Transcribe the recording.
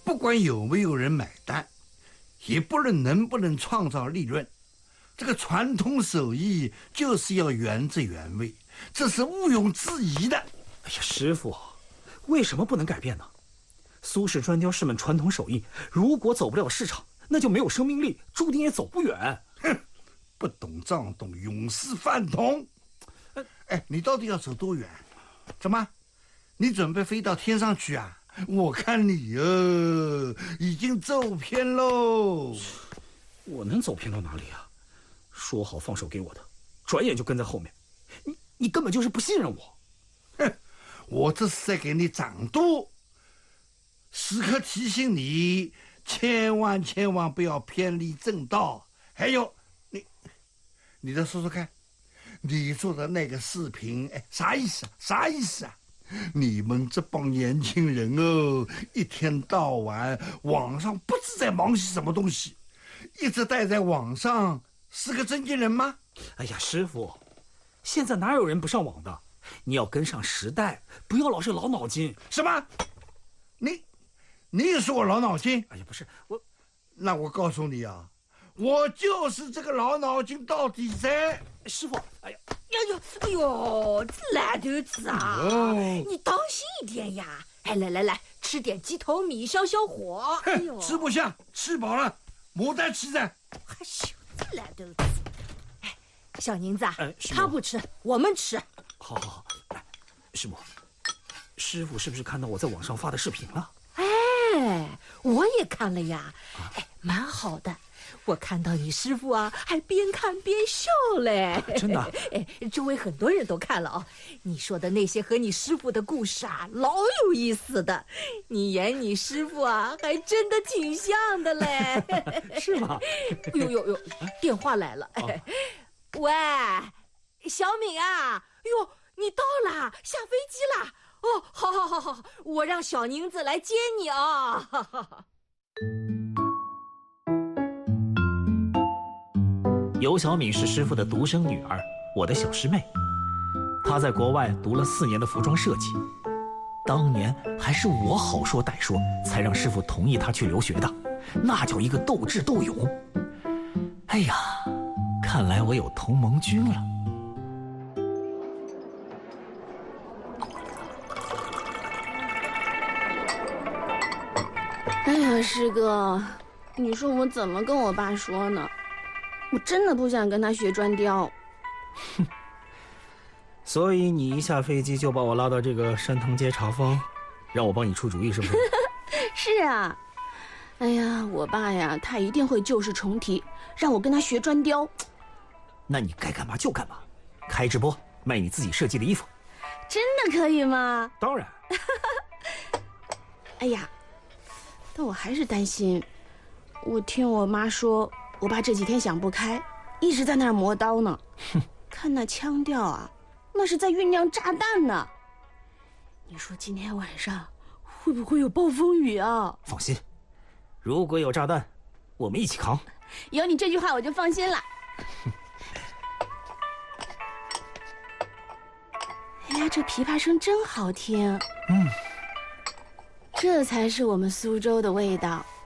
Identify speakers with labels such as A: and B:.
A: 不管有没有人买单，也不论能不能创造利润，这个传统手艺就是要原汁原味，这是毋庸置疑的。
B: 哎呀，师傅，为什么不能改变呢？苏式砖雕是门传统手艺，如果走不了市场，那就没有生命力，注定也走不远。
A: 哼，不懂装懂，永世饭桶。你到底要走多远？怎么，你准备飞到天上去啊？我看你已经走偏喽。
B: 我能走偏到哪里啊？说好放手给我的，转眼就跟在后面。你根本就是不信任我。
A: 哼，我这是在给你掌舵，时刻提醒你，千万不要偏离正道。还有，你再说说看，你做的那个视频，啥意思啊？你们这帮年轻人一天到晚网上不知在忙些什么东西，一直待在网上，是个正经人吗？
B: 哎呀，师傅，现在哪有人不上网的？你要跟上时代，不要老是老脑筋。
A: 什么？你也说我老脑筋？
B: 哎呀，不是我，
A: 那我告诉你啊，我就是这个老脑筋到底噻。
B: 师傅，哎呀，
C: 哎呦，这烂豆子啊！你当心一点呀！来，吃点鸡头米消消火。哎呦，
A: 吃不下，吃饱了，牡丹吃噻。
C: 还羞这烂豆子！小宁子啊，
B: 师
C: 他不吃，我们吃。
B: 好，来，师傅是不是看到我在网上发的视频了？
C: 我也看了呀，蛮好的。我看到你师傅啊，还边看边笑嘞。
B: 真的？
C: 周围很多人都看了哦。你说的那些和你师傅的故事啊，老有意思的。你演你师傅啊，还真的挺像的嘞。
B: 是吗？
C: 哟，电话来了。喂，小敏啊，哟，你到了，下飞机了。哦，好，我让小宁子来接你啊。
B: 尤小敏是师傅的独生女儿，我的小师妹。她在国外读了4年的服装设计，当年还是我好说歹说才让师傅同意她去留学的，那叫一个斗智斗勇。哎呀，看来我有同盟军了。
D: 哎呀，师哥，你说我怎么跟我爸说呢？我真的不想跟他学砖雕。
B: 哼，所以你一下飞机就把我拉到这个山藤街茶坊，让我帮你出主意是不是？
D: 是啊。哎呀，我爸呀，他一定会旧事重提，让我跟他学砖雕。
B: 那你该干嘛就干嘛，开直播卖你自己设计的衣服。
D: 真的可以吗？
B: 当然。
D: 哎呀，但我还是担心。我听我妈说，我爸这几天想不开，一直在那儿磨刀呢。看那腔调啊，那是在酝酿炸弹呢。你说今天晚上会不会有暴风雨啊？
B: 放心，如果有炸弹，我们一起扛。
D: 有你这句话我就放心了。哎呀，这琵琶声真好听。这才是我们苏州的味道。